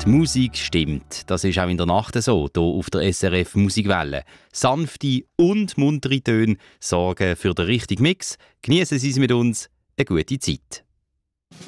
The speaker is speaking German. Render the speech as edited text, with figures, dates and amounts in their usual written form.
Die Musik stimmt. Das ist auch in der Nacht so, hier auf der SRF Musikwelle. Sanfte und muntere Töne sorgen für den richtigen Mix. Genießen Sie es mit uns. Eine gute Zeit.